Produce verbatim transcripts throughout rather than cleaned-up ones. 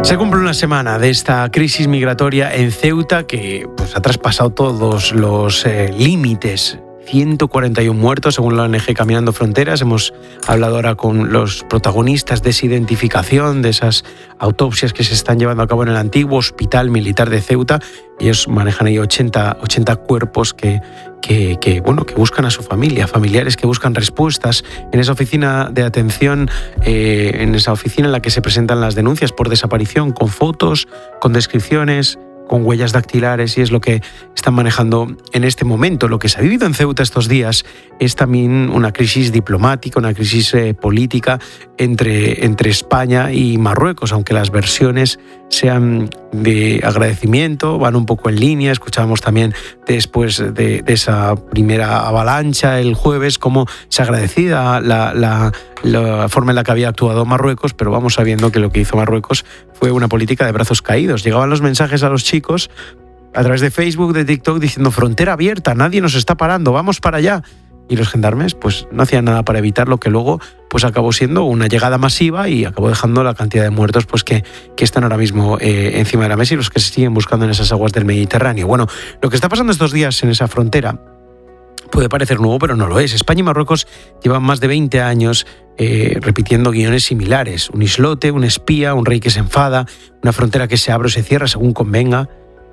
Se cumple una semana de esta crisis migratoria en Ceuta que pues, ha traspasado todos los eh, límites. ciento cuarenta y uno muertos según la O N G Caminando Fronteras. Hemos hablado ahora con los protagonistas de esa identificación, de esas autopsias que se están llevando a cabo en el antiguo Hospital Militar de Ceuta. Ellos manejan ahí ochenta, ochenta cuerpos que, que, que, bueno, que buscan a su familia, familiares que buscan respuestas en esa oficina de atención, eh, en esa oficina en la que se presentan las denuncias por desaparición, con fotos, con descripciones, con huellas dactilares, y es lo que están manejando en este momento. Lo que se ha vivido en Ceuta estos días es también una crisis diplomática, una crisis eh, política entre, entre España y Marruecos, aunque las versiones sean de agradecimiento, van un poco en línea. Escuchábamos también después de, de esa primera avalancha el jueves cómo se agradecida la, la, la forma en la que había actuado Marruecos, pero vamos sabiendo que lo que hizo Marruecos fue una política de brazos caídos. Llegaban los mensajes a los chicos a través de Facebook, de TikTok, diciendo frontera abierta, nadie nos está parando, vamos para allá. Y los gendarmes pues no hacían nada para evitar lo que luego pues acabó siendo una llegada masiva y acabó dejando la cantidad de muertos pues que, que están ahora mismo eh, encima de la mesa y los que se siguen buscando en esas aguas del Mediterráneo. Bueno, lo que está pasando estos días en esa frontera puede parecer nuevo, pero no lo es. España y Marruecos llevan más de veinte años eh, repitiendo guiones similares. Un islote, un espía, un rey que se enfada, una frontera que se abre o se cierra según convenga.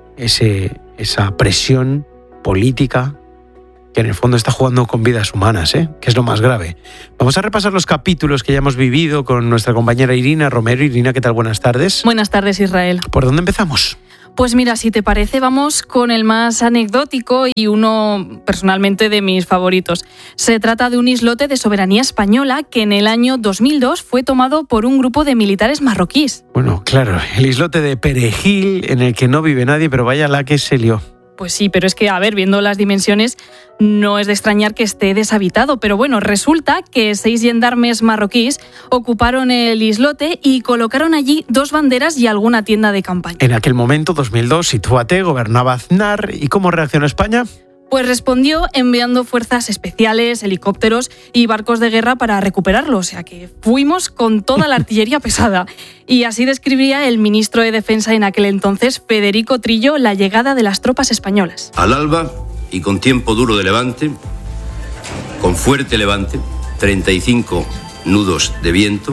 Ese, esa presión política que en el fondo está jugando con vidas humanas, ¿eh? Que es lo más grave. Vamos a repasar los capítulos que ya hemos vivido con nuestra compañera Irina Romero. Irina, ¿qué tal? Buenas tardes. Buenas tardes, Israel. ¿Por dónde empezamos? Pues mira, si te parece, vamos con el más anecdótico y uno personalmente de mis favoritos. Se trata de un islote de soberanía española que en el año dos mil dos fue tomado por un grupo de militares marroquíes. Bueno, claro, el islote de Perejil en el que no vive nadie, pero vaya la que se lió. Pues sí, pero es que, a ver, viendo las dimensiones, no es de extrañar que esté deshabitado. Pero bueno, resulta que seis gendarmes marroquíes ocuparon el islote y colocaron allí dos banderas y alguna tienda de campaña. En aquel momento, dos mil dos, Situate gobernaba Aznar. ¿Y cómo reaccionó España? Pues respondió enviando fuerzas especiales, helicópteros y barcos de guerra para recuperarlo. O sea que fuimos con toda la artillería pesada. Y así describía el ministro de Defensa en aquel entonces, Federico Trillo, la llegada de las tropas españolas. Al alba y con tiempo duro de levante, con fuerte levante, treinta y cinco nudos de viento.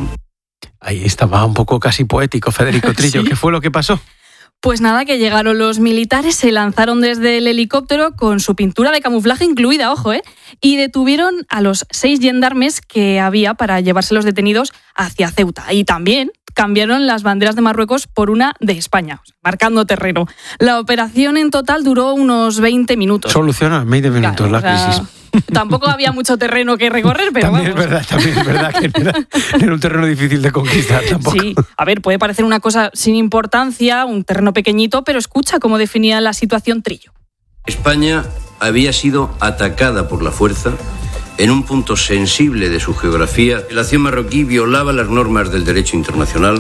Ahí estaba un poco casi poético Federico Trillo. ¿Sí? ¿Qué fue lo que pasó? Pues nada, que llegaron los militares, se lanzaron desde el helicóptero con su pintura de camuflaje incluida, ojo, ¿eh? Y detuvieron a los seis gendarmes que había para llevarse los detenidos hacia Ceuta. Y también cambiaron las banderas de Marruecos por una de España, marcando terreno. La operación en total duró unos veinte minutos. Soluciona veinte minutos, claro, la crisis. O sea, tampoco había mucho terreno que recorrer, pero también vamos. Es verdad, también es verdad que era, era un terreno difícil de conquistar tampoco. Sí, a ver, puede parecer una cosa sin importancia, un terreno pequeñito, pero escucha cómo definía la situación Trillo. España había sido atacada por la fuerza en un punto sensible de su geografía. La acción marroquí violaba las normas del derecho internacional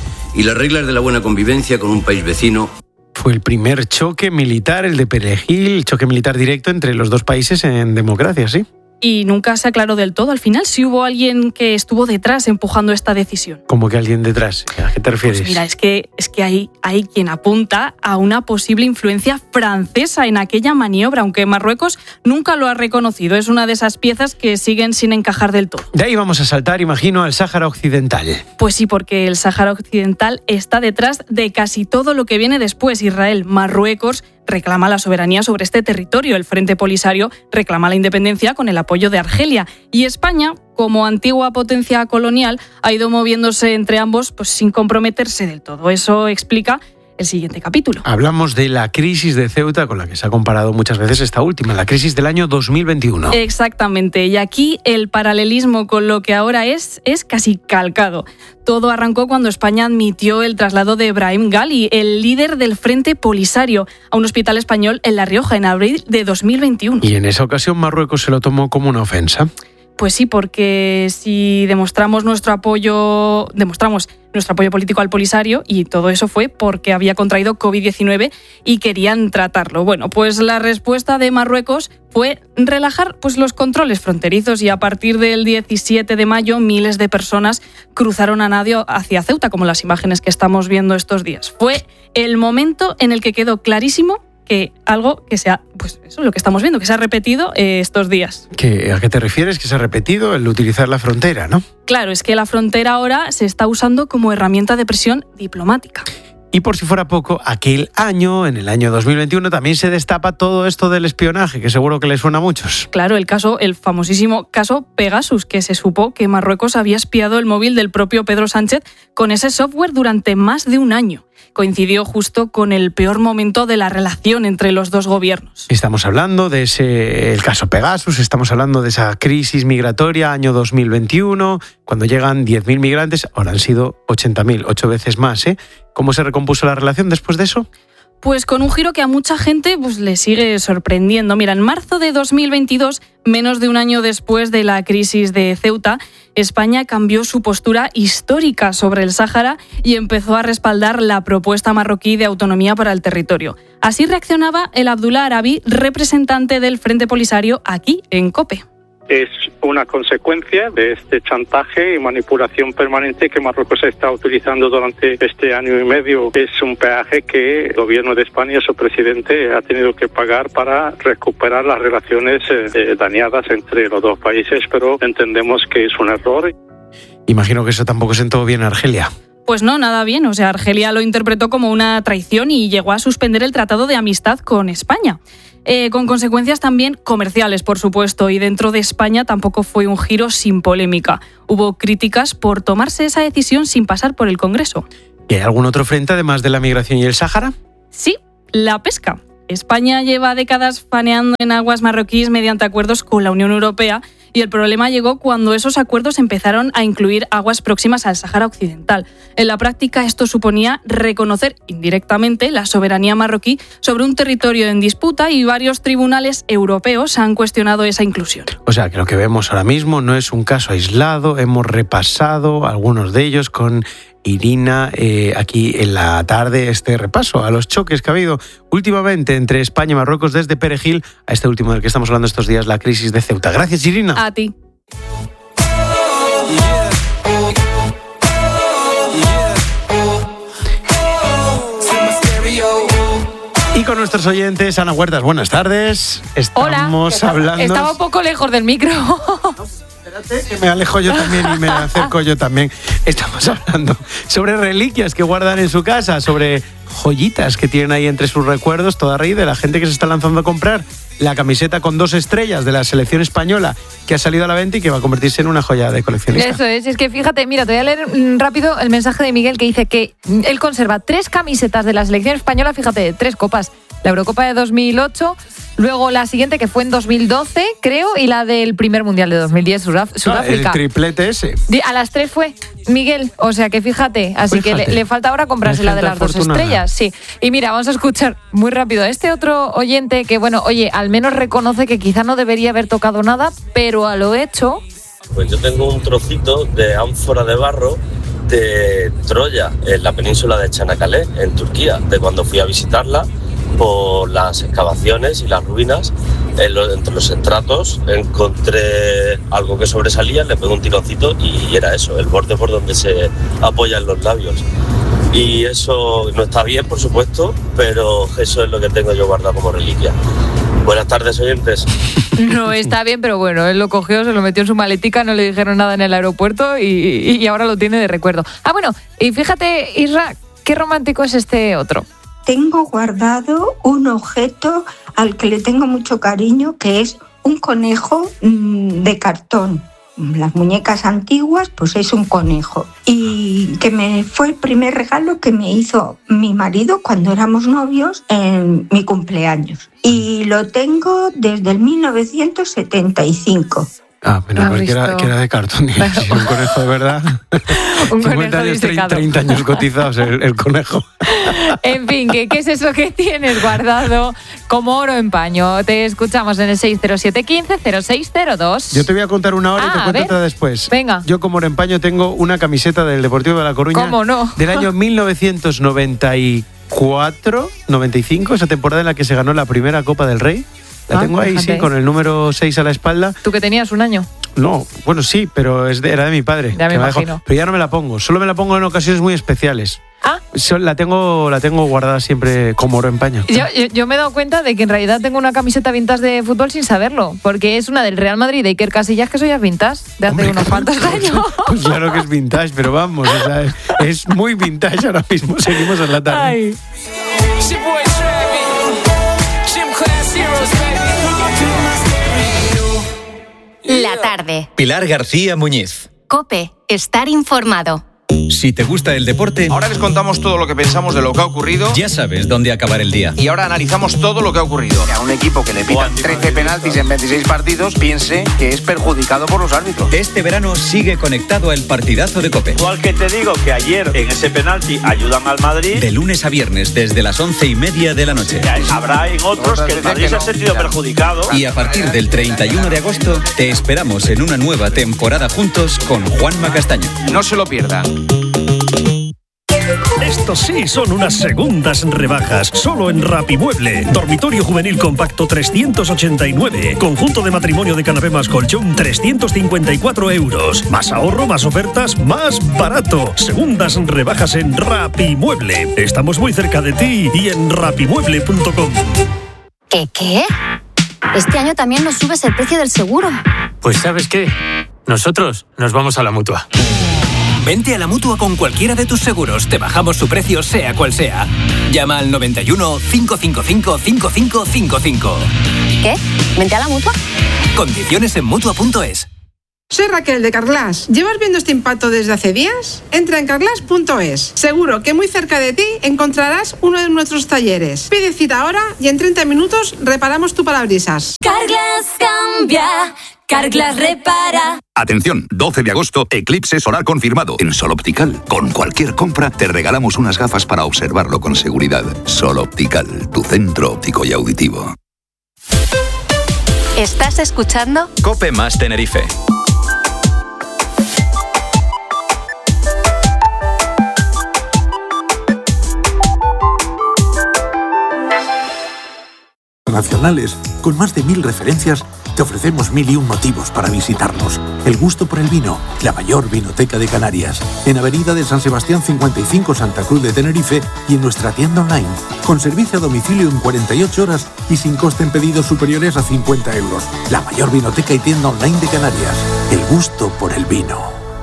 y las reglas de la buena convivencia con un país vecino. Fue el primer choque militar, el de Perejil, choque militar directo entre los dos países en democracia, ¿sí? Y nunca se aclaró del todo al final si hubo alguien que estuvo detrás empujando esta decisión. ¿Cómo que alguien detrás? ¿A qué te refieres? Pues mira, es que, es que hay, hay quien apunta a una posible influencia francesa en aquella maniobra, aunque Marruecos nunca lo ha reconocido. Es una de esas piezas que siguen sin encajar del todo. De ahí vamos a saltar, imagino, al Sáhara Occidental. Pues sí, porque el Sáhara Occidental está detrás de casi todo lo que viene después. Israel, Marruecos reclama la soberanía sobre este territorio. El Frente Polisario reclama la independencia con el apoyo de Argelia. Y España, como antigua potencia colonial, ha ido moviéndose entre ambos pues, sin comprometerse del todo. Eso explica el siguiente capítulo. Hablamos de la crisis de Ceuta, con la que se ha comparado muchas veces esta última, la crisis del año dos mil veintiuno. Exactamente, y aquí el paralelismo con lo que ahora es, es casi calcado. Todo arrancó cuando España admitió el traslado de Brahim Ghali, el líder del Frente Polisario, a un hospital español en La Rioja en abril de dos mil veintiuno. Y en esa ocasión Marruecos se lo tomó como una ofensa. Pues sí, porque si demostramos nuestro apoyo, demostramos nuestro apoyo político al Polisario, y todo eso fue porque había contraído covid diecinueve y querían tratarlo. Bueno, pues la respuesta de Marruecos fue relajar pues, los controles fronterizos, y a partir del diecisiete de mayo miles de personas cruzaron a nado hacia Ceuta, como las imágenes que estamos viendo estos días. Fue el momento en el que quedó clarísimo que algo que se ha, pues eso es lo que estamos viendo, que se ha repetido eh, estos días. ¿Qué, ¿A qué te refieres que se ha repetido el utilizar la frontera, no? Claro, es que la frontera ahora se está usando como herramienta de presión diplomática. Y por si fuera poco, aquel año, en el año dos mil veintiuno, también se destapa todo esto del espionaje, que seguro que les suena a muchos. Claro, el caso, el famosísimo caso Pegasus, que se supo que Marruecos había espiado el móvil del propio Pedro Sánchez con ese software durante más de un año. Coincidió justo con el peor momento de la relación entre los dos gobiernos. Estamos hablando de ese el caso Pegasus, estamos hablando de esa crisis migratoria, año dos mil veintiuno, cuando llegan diez mil migrantes, ahora han sido ochenta mil, ocho veces más, ¿eh? ¿Cómo se recompuso la relación después de eso? Pues con un giro que a mucha gente pues, le sigue sorprendiendo. Mira, en marzo de dos mil veintidós, menos de un año después de la crisis de Ceuta, España cambió su postura histórica sobre el Sáhara y empezó a respaldar la propuesta marroquí de autonomía para el territorio. Así reaccionaba el Abdullah Arabi, representante del Frente Polisario aquí en COPE. Es una consecuencia de este chantaje y manipulación permanente que Marruecos está utilizando durante este año y medio. Es un peaje que el gobierno de España, su presidente, ha tenido que pagar para recuperar las relaciones eh, dañadas entre los dos países, pero entendemos que es un error. Imagino que eso tampoco sentó bien a Argelia. Pues no, nada bien. O sea, Argelia lo interpretó como una traición y llegó a suspender el tratado de amistad con España. Eh, con consecuencias también comerciales, por supuesto, y dentro de España tampoco fue un giro sin polémica. Hubo críticas por tomarse esa decisión sin pasar por el Congreso. ¿Y hay algún otro frente además de la migración y el Sáhara? Sí, la pesca. España lleva décadas faeneando en aguas marroquíes mediante acuerdos con la Unión Europea, y el problema llegó cuando esos acuerdos empezaron a incluir aguas próximas al Sáhara Occidental. En la práctica, esto suponía reconocer indirectamente la soberanía marroquí sobre un territorio en disputa, y varios tribunales europeos han cuestionado esa inclusión. O sea, que lo que vemos ahora mismo no es un caso aislado, hemos repasado algunos de ellos con Irina eh, aquí en la tarde, este repaso a los choques que ha habido últimamente entre España y Marruecos, desde Perejil a este último del que estamos hablando estos días, la crisis de Ceuta. Gracias, Irina. A ti. Y con nuestros oyentes, Ana Huertas, buenas tardes. Estamos Hola. hablando... Estaba un poco lejos del micro. Espérate, que me alejo yo también y me acerco yo también. Estamos hablando sobre reliquias que guardan en su casa, sobre joyitas que tienen ahí entre sus recuerdos, toda raíz de la gente que se está lanzando a comprar la camiseta con dos estrellas de la selección española que ha salido a la venta y que va a convertirse en una joya de coleccionista. Eso es, es que fíjate, mira, te voy a leer rápido el mensaje de Miguel, que dice que él conserva tres camisetas de la selección española, fíjate, tres copas. La Eurocopa de dos mil ocho, luego la siguiente que fue en dos mil doce, creo, y la del primer Mundial de dos mil diez, Sudaf- Sudáfrica. El triplete ese. A las tres fue Miguel, o sea que fíjate, así Fíjate. que le, le falta ahora comprarse la de las dos estrellas, sí. Y mira, vamos a escuchar muy rápido a este otro oyente que, bueno, oye, al menos reconoce que quizá no debería haber tocado nada, pero a lo hecho... Pues yo tengo un trocito de ánfora de barro de Troya, en la península de Çanakkale, en Turquía, de cuando fui a visitarla por las excavaciones y las ruinas. En lo, entre los estratos encontré algo que sobresalía, le pegué un tironcito y era eso, el borde por donde se apoyan los labios. Y eso no está bien, por supuesto, pero eso es lo que tengo yo guardado como reliquia. Buenas tardes, oyentes. No está bien, pero bueno, él lo cogió, se lo metió en su maletica, no le dijeron nada en el aeropuerto y, y ahora lo tiene de recuerdo. Ah, bueno, y fíjate, Isra, qué romántico es este otro. Tengo guardado un objeto al que le tengo mucho cariño, que es un conejo mmm, de cartón. Las muñecas antiguas, pues es un conejo. Y que me fue el primer regalo que me hizo mi marido cuando éramos novios en mi cumpleaños. Y lo tengo desde el mil novecientos setenta y cinco. Ah, pero pues que era, que era de cartón, sí, un conejo de verdad. Un cincuenta conejo años, disecado. treinta años cotizados el, el conejo. En fin, ¿qué, ¿qué es eso que tienes guardado como oro en paño? Te escuchamos en el seis cero siete uno cinco cero seis cero dos. Yo te voy a contar una hora ah, y te cuento otra después. Venga. Yo como oro en paño tengo una camiseta del Deportivo de La Coruña. ¿Cómo no? Del año mil novecientos noventa y cuatro, noventa y cinco, esa temporada en la que se ganó la primera Copa del Rey. La ah, tengo ahí, fíjate. sí, con el número seis a la espalda. ¿Tú que tenías un año? No, bueno, sí, pero es de, era de mi padre. Ya me que la dejó. imagino. Pero ya no me la pongo, solo me la pongo en ocasiones muy especiales. Ah. So- La tengo, la tengo guardada siempre como oro en paño. Yo, yo, yo me he dado cuenta de que en realidad tengo una camiseta vintage de fútbol sin saberlo, porque es una del Real Madrid de Iker Casillas, que eso ya es vintage, de hace Hombre, unos cuantos años. Pues claro que es vintage, pero vamos, o sea, es, es muy vintage ahora mismo. Seguimos en la tarde. Ay. La tarde. Pilar García Muñiz. COPE. Estar informado. Si te gusta el deporte, ahora les contamos todo lo que pensamos de lo que ha ocurrido. Ya sabes dónde acabar el día. Y ahora analizamos todo lo que ha ocurrido. A un equipo que le pitan trece penaltis en veintiséis partidos piense que es perjudicado por los árbitros. Este verano sigue conectado al partidazo de COPE. Igual que te digo que ayer en ese penalti ayudan al Madrid. De lunes a viernes desde las once y media de la noche. Habrá en otros que el Madrid se ha sentido perjudicado. Y a partir del treinta y uno de agosto te esperamos en una nueva temporada juntos con Juanma Castaño. No se lo pierdan. Estos sí son unas segundas rebajas, solo en Rapimueble. Dormitorio juvenil compacto trescientos ochenta y nueve. Conjunto de matrimonio de canapé más colchón trescientos cincuenta y cuatro euros. Más ahorro, más ofertas, más barato. Segundas rebajas en Rapimueble. Estamos muy cerca de ti y en rapimueble punto com. ¿Qué qué? Este año también nos subes el precio del seguro. Pues ¿sabes qué? Nosotros nos vamos a la Mutua. Vente a la Mutua con cualquiera de tus seguros. Te bajamos su precio sea cual sea. Llama al noventa y uno, cinco cinco cinco, cinco cinco cinco cinco. ¿Qué? ¿Vente a la Mutua? Condiciones en Mutua punto es. Soy Raquel de Carglass. ¿Llevas viendo este impacto desde hace días? Entra en carglass punto es. Seguro que muy cerca de ti encontrarás uno de nuestros talleres. Pide cita ahora y en treinta minutos reparamos tu parabrisas. Carglass cambia, Carglass repara. Atención, doce de agosto, eclipse solar confirmado en Sol Optical. Con cualquier compra te regalamos unas gafas para observarlo con seguridad. Sol Optical, tu centro óptico y auditivo. ¿Estás escuchando? COPE más Tenerife. Nacionales, con más de mil referencias, te ofrecemos mil y un motivos para visitarnos. El gusto por el vino, la mayor vinoteca de Canarias. En Avenida de San Sebastián cincuenta y cinco, Santa Cruz de Tenerife, y en nuestra tienda online, con servicio a domicilio en cuarenta y ocho horas y sin coste en pedidos superiores a cincuenta euros. La mayor vinoteca y tienda online de Canarias. El gusto por el vino.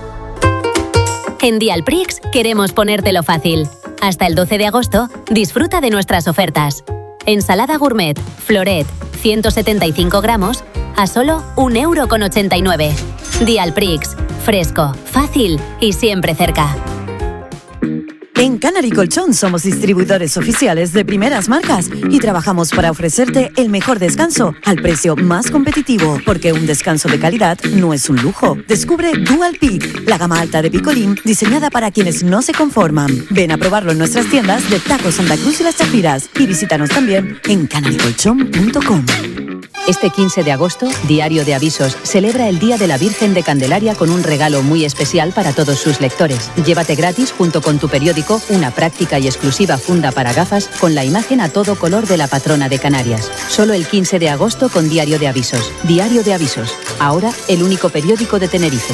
En Dialprix queremos ponértelo fácil. Hasta el doce de agosto, disfruta de nuestras ofertas. Ensalada gourmet, floret, ciento setenta y cinco gramos, a solo un euro con ochenta y nueve. Dialprix, fresco, fácil y siempre cerca. En Canary Colchón somos distribuidores oficiales de primeras marcas y trabajamos para ofrecerte el mejor descanso al precio más competitivo, porque un descanso de calidad no es un lujo. Descubre Dual Peak, la gama alta de picolín diseñada para quienes no se conforman. Ven a probarlo en nuestras tiendas de Taco Santa Cruz y Las Chafiras y visítanos también en canary colchón punto com. Este quince de agosto, Diario de Avisos celebra el Día de la Virgen de Candelaria con un regalo muy especial para todos sus lectores. Llévate gratis, junto con tu periódico, una práctica y exclusiva funda para gafas con la imagen a todo color de la patrona de Canarias. Solo el quince de agosto con Diario de Avisos. Diario de Avisos. Ahora, el único periódico de Tenerife.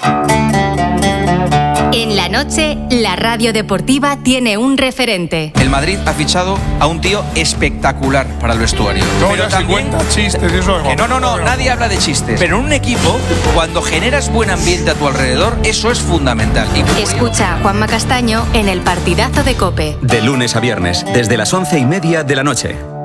En la noche, la radio deportiva tiene un referente. El Madrid ha fichado a un tío espectacular para el vestuario. No, Pero ya también, se cuenta chistes y eso. que no, no, no, nadie habla de chistes. Pero en un equipo, cuando generas buen ambiente a tu alrededor, eso es fundamental. Y Escucha a Juanma Castaño en el partidazo de COPE. De lunes a viernes, desde las once y media de la noche.